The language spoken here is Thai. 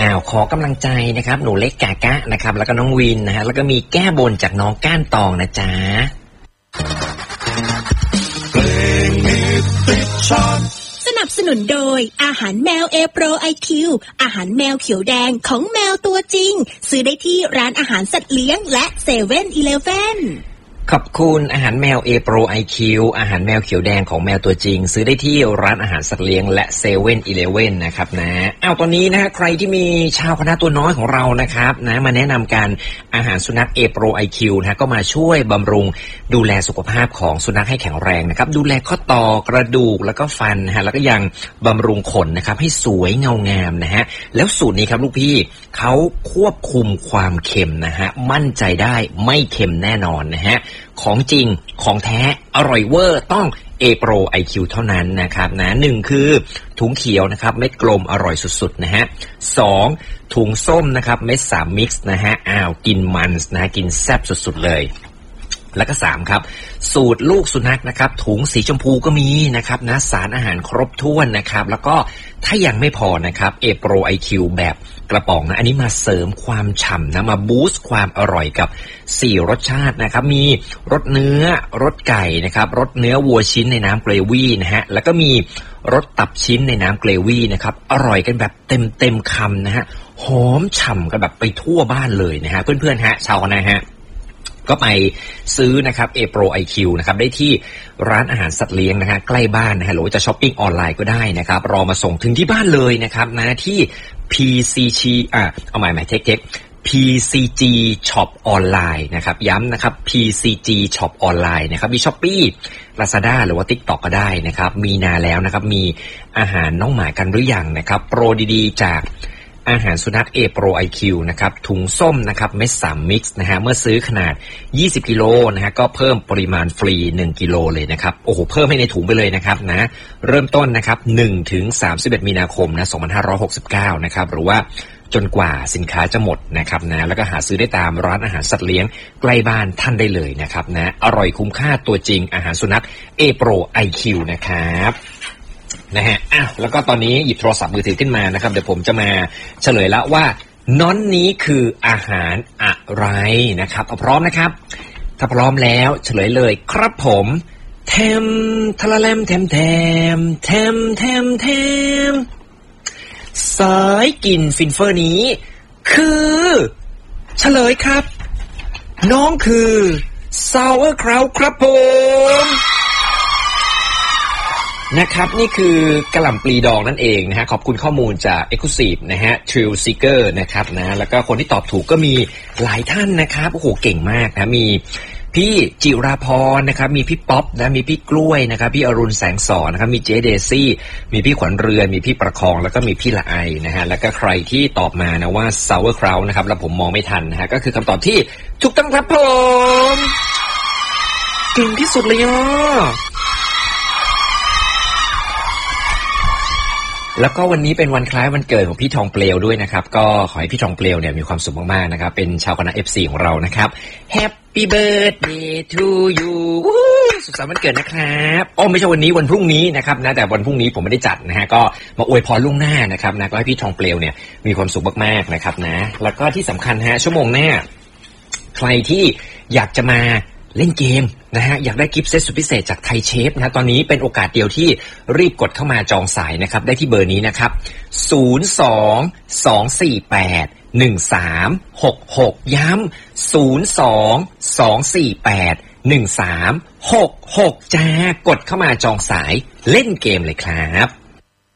ขอกำลังใจนะครับหนูเล็กกากะนะครับแล้วก็น้องวินนะฮะแล้วก็มีแก้บนจากน้องก้านตองนะจ๊ะสนับสนุนโดยอาหารแมว A Pro IQ อาหารแมวเขียวแดงของแมวตัวจริงซื้อได้ที่ร้านอาหารสัตว์เลี้ยงและ7-Eleven ขอบคุณอาหารแมว A Pro IQ อาหารแมวเขียวแดงของแมวตัวจริงซื้อได้ที่ร้านอาหารสัตว์เลี้ยงและ7-Elevenนะครับนะตอนนี้นะใครที่มีชาวคณะตัวน้อยของเรานะครับนะมาแนะนำการอาหารสุนัข A Pro IQ นะก็มาช่วยบำรุงดูแลสุขภาพของสุนัขให้แข็งแรงนะครับดูแลข้อต่อกระดูกแล้วก็ฟันนะฮะแล้วก็ยังบำรุงขนนะครับให้สวยเงางามนะฮะแล้วสูตรนี้ครับลูกพี่เขาควบคุมความเค็มนะฮะมั่นใจได้ไม่เค็มแน่นอนนะฮะของจริงของแท้อร่อยเวอร์ต้อง A Pro IQ เท่านั้นนะครับนะ1คือถุงเขียวนะครับเม็ดกลมอร่อยสุดๆนะฮะ2ถุงส้มนะครับเม็ด3มิกซ์นะฮะกินมันนะกินแซ่บสุดๆเลยแล้วก็3ครับสูตรลูกสุนัขนะครับถุงสีชมพูก็มีนะครับนะสารอาหารครบถ้วนนะครับแล้วก็ถ้ายังไม่พอนะครับ A Pro IQ แบบกระป๋องนะอันนี้มาเสริมความฉ่ำนะมาบูสต์ความอร่อยกับ4รสชาตินะครับมีรสเนื้อรสไก่นะครับรสเนื้อวัวชิ้นในน้ำเกรวี่นะฮะแล้วก็มีรสตับชิ้นในน้ำเกรวี่นะครับอร่อยกันแบบเต็มคำนะฮะหอมฉ่ำกันแบบไปทั่วบ้านเลยนะฮะเพื่อนๆฮะชาวนะฮะก็ไปซื้อนะครับ A Pro IQ นะครับได้ที่ร้านอาหารสัตว์เลี้ยงนะฮะใกล้บ้านนะฮะหรือว่าจะช้อปปิ้งออนไลน์ก็ได้นะครับรอมาส่งถึงที่บ้านเลยนะครับนะที่ PCG เอาใหม่เทค PCG Shop ออนไลน์นะครับย้ำนะครับ PCG Shop ออนไลน์นะครับมี Shopee Lazada หรือว่า TikTok ก็ได้นะครับมีนานแล้วนะครับมีอาหารน้องหมากันหรือยังนะครับโปรดีๆจากอาหารสุนัข A Pro IQ นะครับถุงส้มนะครับเม็ด3มิกซ์นะฮะเมื่อซื้อขนาด20กิโลนะฮะก็เพิ่มปริมาณฟรี1กิโลเลยนะครับโอ้โหเพิ่มให้ในถุงไปเลยนะครับนะเริ่มต้นนะครับ1ถึง31มีนาคมนะ2569นะครับหรือว่าจนกว่าสินค้าจะหมดนะครับนะแล้วก็หาซื้อได้ตามร้านอาหารสัตว์เลี้ยงใกล้บ้านท่านได้เลยนะครับนะอร่อยคุ้มค่าตัวจริงอาหารสุนัข A Pro IQ นะครับนะฮะแล้วก็ตอนนี้หยิบโทรศัพท์มือถือขึ้นมานะครับเดี๋ยวผมจะมาเฉลยแล้วว่าน้อนนี้คืออาหารอะไรนะครับเอาพร้อมนะครับถ้าพร้อมแล้วเฉลยเลยครับผมแทมทะละแลมแทมแทมแทมแทมแทมสายกินฟินเฟอร์นี้คือเฉลยครับน้องคือซาวเออร์คราวครับผมนะครับนี่คือกะหล่ำปลีดองนั่นเองนะฮะขอบคุณข้อมูลจาก Exclusive นะฮะ Thrill Seeker นะครับนะแล้วก็คนที่ตอบถูกก็มีหลายท่านนะครับโอ้โหเก่งมากนะมีพี่จิราพรนะครับมีพี่ป๊อปนะมีพี่กล้วยนะครับพี่อรุณแสงสอนนะครับมีเจเดซี่มีพี่ขวัญเรือนมีพี่ประคองแล้วก็มีพี่ละไอนะฮะแล้วก็ใครที่ตอบมานะว่า Sauerkraut นะครับแล้วผมมองไม่ทันนะฮะก็คือคำตอบที่ถูกต้องครับผมเก่งที่สุดเลยอ่ะแล้วก็วันนี้เป็นวันคล้ายวันเกิดของพี่ทองเปลวด้วยนะครับก็ขอให้พี่ทองเปลวเนี่ยมีความสุขมากๆนะครับเป็นชาวคณะ FC ของเรานะครับ Happy Birthday to you สุขสันต์วันเกิดนะครับไม่ใช่วันนี้วันพรุ่งนี้นะครับนะแต่วันพรุ่งนี้ผมไม่ได้จัดนะฮะก็มาอวยพรล่วงหน้านะครับนะก็ให้พี่ทองเปลวเนี่ยมีความสุขมากๆนะครับนะแล้วก็ที่สำคัญฮะชั่วโมงหน้าใครที่อยากจะมาเล่นเกมนะฮะอยากได้กิฟต์เซตสุดพิเศษจากไทยเชฟนะตอนนี้เป็นโอกาสเดียวที่รีบกดเข้ามาจองสายนะครับได้ที่เบอร์นี้นะครับ022481366ย้ำ022481366จ้ากดเข้ามาจองสายเล่นเกมเลยครับ